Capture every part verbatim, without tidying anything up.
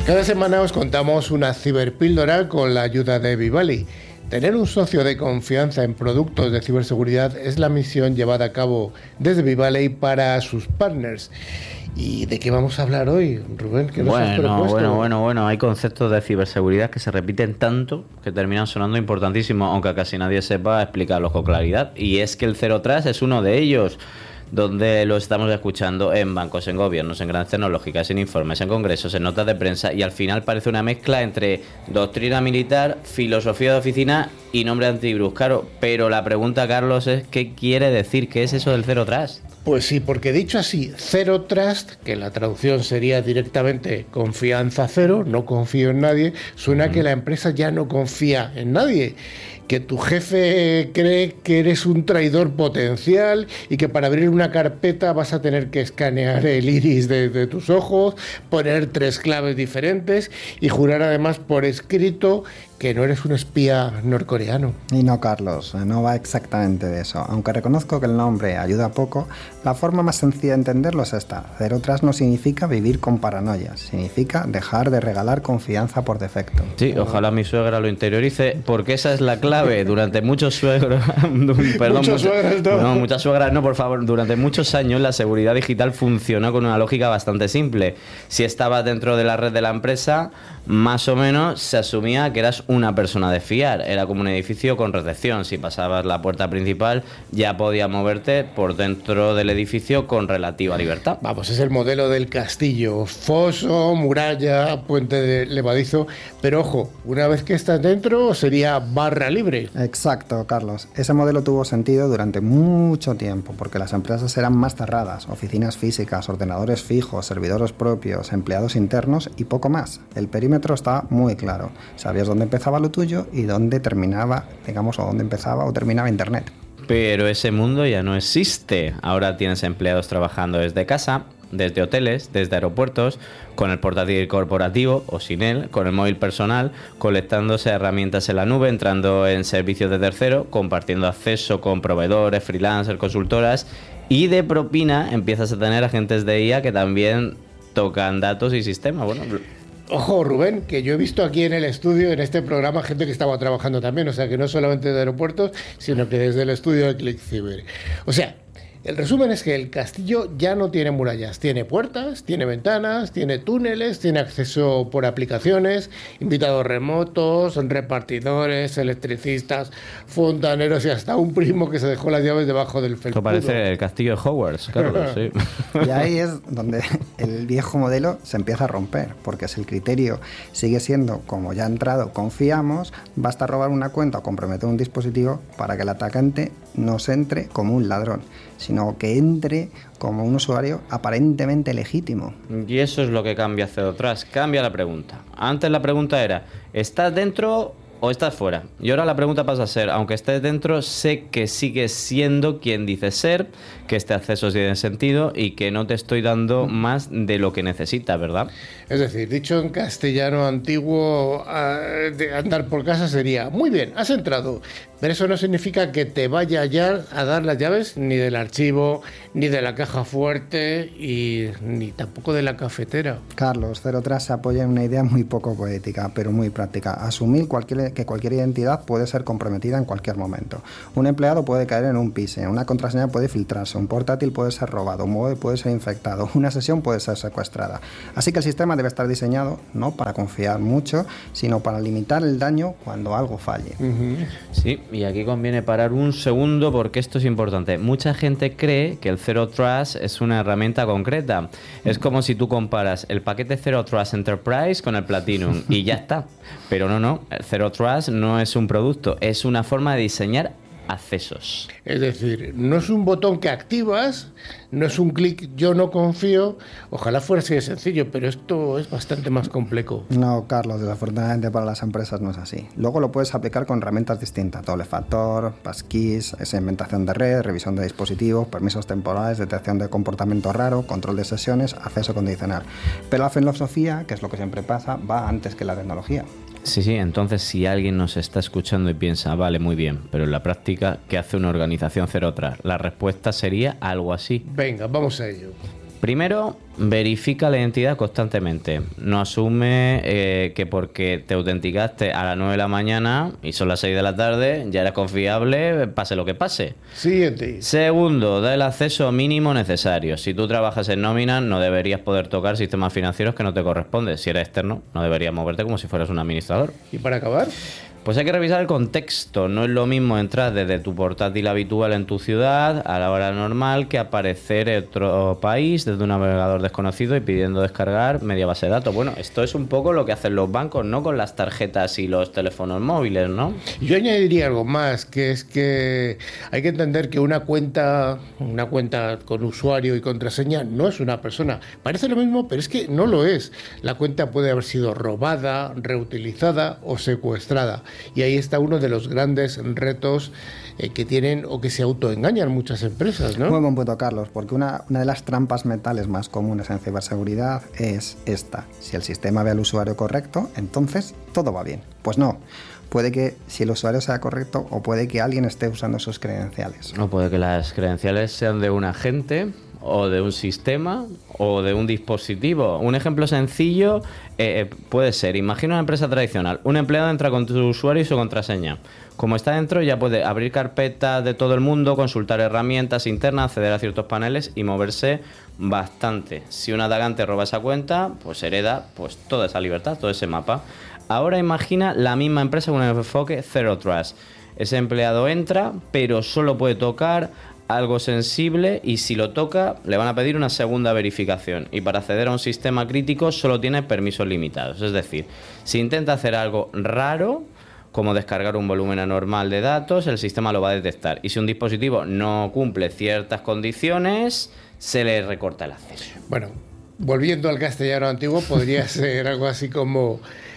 Cada semana os contamos una ciberpíldora con la ayuda de Vivali. Tener un socio de confianza en productos de ciberseguridad es la misión llevada a cabo desde Vivali para sus partners. ¿Y de qué vamos a hablar hoy, Rubén? ¿Qué nos has Bueno, propuesto? bueno, bueno, bueno, hay conceptos de ciberseguridad que se repiten tanto que terminan sonando importantísimos, aunque casi nadie sepa explicarlos con claridad. Y es que el Zero Trust es uno de ellos, donde lo estamos escuchando en bancos, en gobiernos, en grandes tecnológicas, en informes, en congresos, en notas de prensa, y al final parece una mezcla entre doctrina militar, filosofía de oficina y nombre antivirus. Claro, pero la pregunta, Carlos, es ¿qué quiere decir? ¿Qué es eso del Zero Trust? Pues sí, porque dicho así, Zero Trust, que la traducción sería directamente confianza cero, no confío en nadie, suena uh-huh. que la empresa ya no confía en nadie, que tu jefe cree que eres un traidor potencial y que para abrir una carpeta vas a tener que escanear el iris de, de tus ojos, poner tres claves diferentes y jurar además por escrito que no eres un espía norcoreano. Y no, Carlos, no va exactamente de eso. Aunque reconozco que el nombre ayuda poco, la forma más sencilla de entenderlo es esta. Zero Trust no significa vivir con paranoias, significa dejar de regalar confianza por defecto. Sí, ojalá mi suegra lo interiorice, porque esa es la clave. Durante muchos suegros... perdón, muchos suegros, no. No, muchas suegras no, por favor. Durante muchos años la seguridad digital funcionó con una lógica bastante simple. Si estabas dentro de la red de la empresa, más o menos se asumía que eras una persona de fiar. Era como un edificio con recepción. Si pasabas la puerta principal, ya podías moverte por dentro del edificio con relativa libertad. Vamos, es el modelo del castillo. Foso, muralla, puente de levadizo. Pero ojo, una vez que estás dentro, sería barra libre. Exacto, Carlos. Ese modelo tuvo sentido durante mucho tiempo, porque las empresas eran más cerradas. Oficinas físicas, ordenadores fijos, servidores propios, empleados internos y poco más. El perímetro estaba muy claro. Sabías dónde empezaba lo tuyo y dónde terminaba, digamos, o dónde empezaba o terminaba Internet. Pero ese mundo ya no existe. Ahora tienes empleados trabajando desde casa, desde hoteles, desde aeropuertos, con el portátil corporativo o sin él, con el móvil personal, conectándose a herramientas en la nube, entrando en servicios de tercero, compartiendo acceso con proveedores, freelancers, consultoras, y de propina empiezas a tener agentes de I A que también tocan datos y sistemas. Bueno, ojo, Rubén, que yo he visto aquí en el estudio, en este programa, gente que estaba trabajando también, o sea, que no solamente de aeropuertos, sino que desde el estudio de ClickCiber. O sea, el resumen es que el castillo ya no tiene murallas, tiene puertas, tiene ventanas, tiene túneles, tiene acceso por aplicaciones, invitados remotos, repartidores, electricistas, fontaneros y hasta un primo que se dejó las llaves debajo del felpudo. Esto parece el castillo de Hogwarts, Carlos, sí. Y ahí es donde el viejo modelo se empieza a romper, porque si el criterio sigue siendo, como ya ha entrado, confiamos, basta robar una cuenta o comprometer un dispositivo para que el atacante no se entre como un ladrón, sino que entre como un usuario aparentemente legítimo. Y eso es lo que cambia Zero Trust. Cambia la pregunta. Antes la pregunta era, ¿estás dentro o estás fuera? Y ahora la pregunta pasa a ser, aunque estés dentro, sé que sigues siendo quien dices ser, que este acceso tiene sentido y que no te estoy dando más de lo que necesitas, ¿verdad? Es decir, dicho en castellano antiguo, de andar por casa sería, muy bien, has entrado, pero eso no significa que te vaya ya a dar las llaves ni del archivo, ni de la caja fuerte y ni tampoco de la cafetera. Carlos, Zero Trust se apoya en una idea muy poco poética, pero muy práctica. Asumir cualquier, que cualquier identidad puede ser comprometida en cualquier momento. Un empleado puede caer en un pise, una contraseña puede filtrarse, un portátil puede ser robado, un móvil puede ser infectado, una sesión puede ser secuestrada. Así que el sistema debe estar diseñado no para confiar mucho, sino para limitar el daño cuando algo falle. Uh-huh. Sí, y aquí conviene parar un segundo porque esto es importante. Mucha gente cree que el Zero Trust es una herramienta concreta. Es como si tú comparas el paquete Zero Trust Enterprise con el Platinum y ya está. Pero no, no. El Zero Trust no es un producto, es una forma de diseñar accesos. Es decir, no es un botón que activas, no es un clic yo no confío, ojalá fuera así de sencillo, pero esto es bastante más complejo. No, Carlos, desafortunadamente para las empresas no es así. Luego lo puedes aplicar con herramientas distintas, doble factor, passkeys, segmentación de red, revisión de dispositivos, permisos temporales, detección de comportamiento raro, control de sesiones, acceso condicional. Pero la filosofía, que es lo que siempre pasa, va antes que la tecnología. Sí, sí, entonces si alguien nos está escuchando y piensa, vale, muy bien, pero en la práctica, ¿qué hace una organización Zero Trust? La respuesta sería algo así. Venga, vamos a ello. Primero, verifica la identidad constantemente. No asume eh, que porque te autenticaste a las nueve de la mañana y son las seis de la tarde, ya eres confiable, pase lo que pase. Siguiente. Segundo, da el acceso mínimo necesario. Si tú trabajas en nómina, no deberías poder tocar sistemas financieros que no te corresponden. Si eres externo, no deberías moverte como si fueras un administrador. ¿Y para acabar? Pues hay que revisar el contexto. No es lo mismo entrar desde tu portátil habitual en tu ciudad a la hora normal que aparecer en otro país desde un navegador desconocido y pidiendo descargar media base de datos. Bueno, esto es un poco lo que hacen los bancos, ¿no? Con las tarjetas y los teléfonos móviles, ¿no? Yo añadiría algo más, que es que hay que entender que una cuenta, una cuenta con usuario y contraseña no es una persona. Parece lo mismo, pero es que no lo es. La cuenta puede haber sido robada, reutilizada o secuestrada. Y ahí está uno de los grandes retos eh, que tienen o que se autoengañan muchas empresas, ¿no? Muy buen punto, Carlos, porque una, una de las trampas mentales más comunes en ciberseguridad es esta. Si el sistema ve al usuario correcto, entonces todo va bien. Pues no. Puede que si el usuario sea correcto o puede que alguien esté usando sus credenciales. O puede que las credenciales sean de un agente o de un sistema o de un dispositivo. Un ejemplo sencillo eh, puede ser, imagina una empresa tradicional, un empleado entra con su usuario y su contraseña. Como está dentro ya puede abrir carpetas de todo el mundo, consultar herramientas internas, acceder a ciertos paneles y moverse bastante. Si un atacante roba esa cuenta, pues hereda pues toda esa libertad, todo ese mapa. Ahora imagina la misma empresa con un enfoque Zero Trust. Ese empleado entra, pero solo puede tocar algo sensible y si lo toca le van a pedir una segunda verificación y para acceder a un sistema crítico solo tiene permisos limitados. Es decir, si intenta hacer algo raro como descargar un volumen anormal de datos, el sistema lo va a detectar y si un dispositivo no cumple ciertas condiciones se le recorta el acceso. Bueno, volviendo al castellano antiguo, podría ser algo así como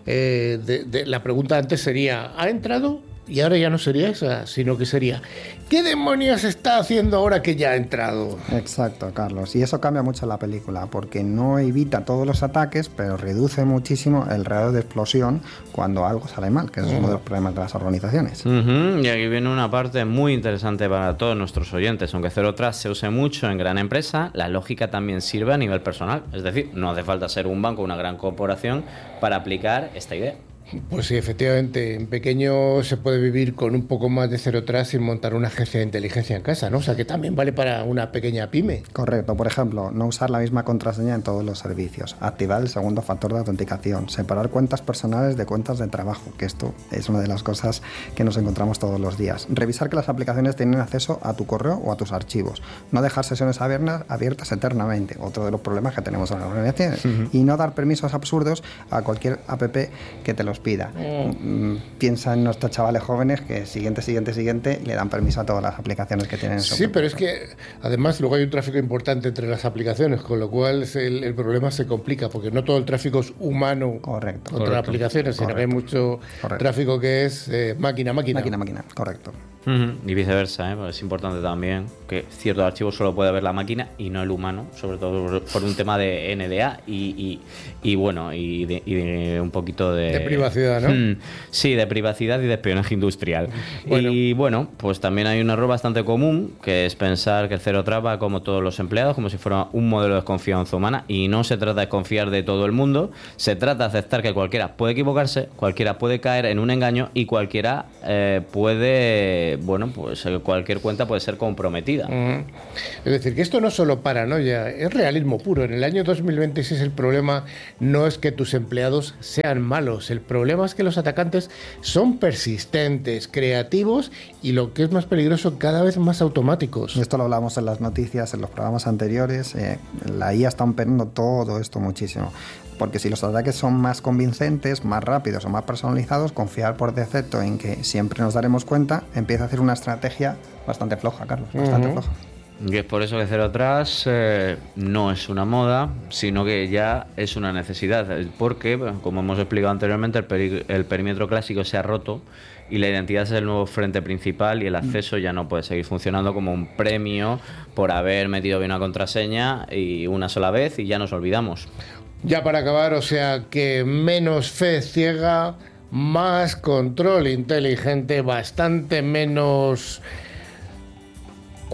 eh, de, de, la pregunta antes sería ¿ha entrado? Y ahora ya no sería esa, sino que sería ¿qué demonios está haciendo ahora que ya ha entrado? Exacto, Carlos. Y eso cambia mucho la película, porque no evita todos los ataques, pero reduce muchísimo el radio de explosión cuando algo sale mal, que es uh-huh. uno de los problemas de las organizaciones. Uh-huh. Y aquí viene una parte muy interesante para todos nuestros oyentes. Aunque Zero Trust se use mucho en gran empresa, la lógica también sirve a nivel personal. Es decir, no hace falta ser un banco o una gran corporación para aplicar esta idea. Pues sí, efectivamente, en pequeño se puede vivir con un poco más de Zero Trust sin montar una agencia de inteligencia en casa, ¿no? O sea, que también vale para una pequeña pyme. Correcto. Por ejemplo, no usar la misma contraseña en todos los servicios, activar el segundo factor de autenticación, separar cuentas personales de cuentas de trabajo, que esto es una de las cosas que nos encontramos todos los días. Revisar que las aplicaciones tienen acceso a tu correo o a tus archivos. No dejar sesiones abiertas, abiertas eternamente, otro de los problemas que tenemos en las organizaciones. Uh-huh. Y no dar permisos absurdos a cualquier app que te los pida. Mm. Piensa en nuestros chavales jóvenes que siguiente, siguiente, siguiente le dan permiso a todas las aplicaciones que tienen en su Sí, pero es que además luego hay un tráfico importante entre las aplicaciones, con lo cual el, el problema se complica, porque no todo el tráfico es humano correcto, contra correcto, aplicaciones, sino que hay mucho correcto. tráfico que es eh, máquina, máquina. Máquina, máquina, correcto. Uh-huh. Y viceversa, ¿eh? Pues es importante también que ciertos archivos solo puede ver la máquina y no el humano, sobre todo por un tema de N D A y, y, y bueno, y de, y de un poquito de... De privacidad, ¿no? Mm, sí, de privacidad y de espionaje industrial. Bueno. Y bueno, pues también hay un error bastante común, que es pensar que el Zero Trust va como todos los empleados, como si fuera un modelo de confianza humana, y no se trata de confiar de todo el mundo, se trata de aceptar que cualquiera puede equivocarse, cualquiera puede caer en un engaño y cualquiera eh, puede... bueno, pues cualquier cuenta puede ser comprometida. Mm. Es decir, que esto no es solo paranoia, es realismo puro. En el año dos mil veintiséis el problema no es que tus empleados sean malos, el problema es que los atacantes son persistentes, creativos y, lo que es más peligroso, cada vez más automáticos. Y esto lo hablamos en las noticias, en los programas anteriores. Eh, la I A está ampliando todo esto muchísimo. Porque si los ataques son más convincentes, más rápidos o más personalizados, confiar por defecto en que siempre nos daremos cuenta empieza a hacer una estrategia bastante floja, Carlos, bastante uh-huh. floja. Y es por eso que Zero Trust eh, no es una moda, sino que ya es una necesidad. Porque, como hemos explicado anteriormente, el, peri- el perímetro clásico se ha roto y la identidad es el nuevo frente principal y el acceso ya no puede seguir funcionando como un premio por haber metido bien una contraseña y una sola vez y ya nos olvidamos. Ya para acabar, o sea que menos fe ciega, más control inteligente, bastante menos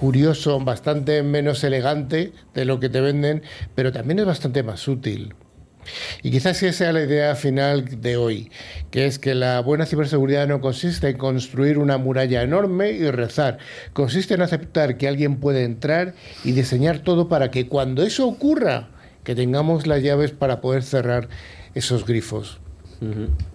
curioso, bastante menos elegante de lo que te venden, pero también es bastante más útil. Y quizás esa sea la idea final de hoy, que es que la buena ciberseguridad no consiste en construir una muralla enorme y rezar, consiste en aceptar que alguien puede entrar y diseñar todo para que cuando eso ocurra, que tengamos las llaves para poder cerrar esos grifos. Uh-huh.